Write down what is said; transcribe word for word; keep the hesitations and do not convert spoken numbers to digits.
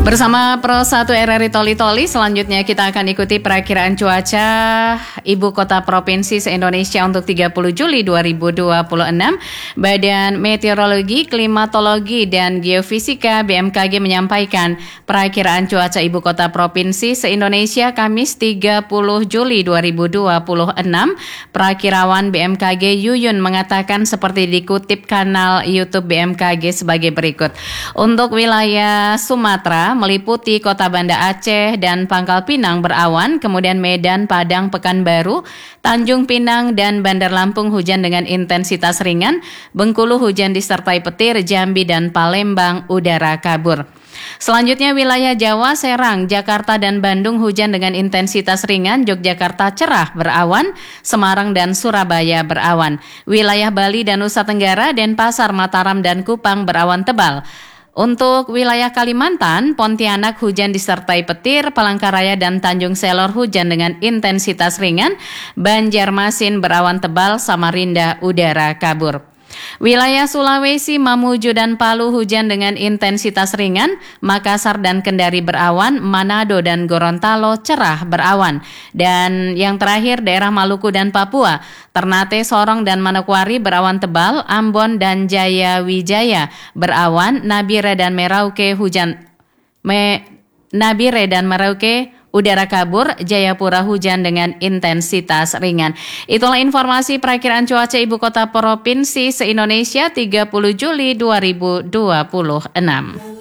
Bersama Pro satu R R I Toli Toli, selanjutnya kita akan ikuti perakiraan cuaca Ibu Kota Provinsi se-Indonesia untuk tiga puluh Juli dua ribu dua puluh enam. Badan Meteorologi, Klimatologi, dan Geofisika B M K G menyampaikan perakiraan cuaca Ibu Kota Provinsi se-Indonesia Kamis tiga puluh Juli dua ribu dua puluh enam. Perakirawan B M K G Yuyun mengatakan seperti dikutip kanal YouTube B M K G sebagai berikut. Untuk wilayah Sumatera meliputi Kota Banda Aceh dan Pangkal Pinang berawan, kemudian Medan, Padang, Pekanbaru, Tanjung Pinang, dan Bandar Lampung hujan dengan intensitas ringan, Bengkulu hujan disertai petir, Jambi dan Palembang udara kabur. Selanjutnya wilayah Jawa, Serang, Jakarta dan Bandung hujan dengan intensitas ringan, Yogyakarta cerah berawan, Semarang dan Surabaya berawan. Wilayah Bali dan Nusa Tenggara, Denpasar, Mataram dan Kupang berawan tebal. Untuk wilayah Kalimantan, Pontianak hujan disertai petir, Palangkaraya dan Tanjung Selor hujan dengan intensitas ringan, Banjarmasin berawan tebal, Samarinda udara kabur. Wilayah Sulawesi, Mamuju dan Palu hujan dengan intensitas ringan, Makassar dan Kendari berawan, Manado dan Gorontalo cerah berawan. Dan yang terakhir daerah Maluku dan Papua, Ternate, Sorong dan Manokwari berawan tebal, Ambon dan Jaya Wijaya berawan, Nabire dan Merauke hujan Me, Nabire dan Merauke udara kabur, Jayapura hujan dengan intensitas ringan. Itulah informasi perakiraan cuaca Ibu Kota Provinsi se-Indonesia tiga puluh Juli dua ribu dua puluh enam.